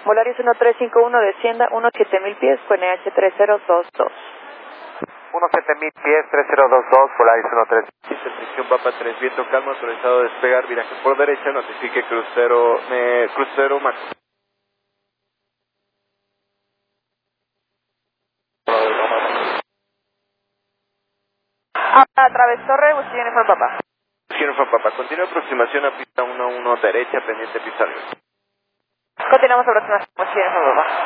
Volaris 1351, descienda 17,000 pies con EH 3022. 17,000 pies, 3022, Volaris 13. Sección Papa 3, viento calmo, autorizado a despegar, viraje por derecha, notifique crucero Max. Través Torre, Whiskey Uniform Papa. Uniform Papa, continúa aproximación a pista 11 derecha, pendiente pista libre. Continuamos aproximación, Whiskey Uniform Papa.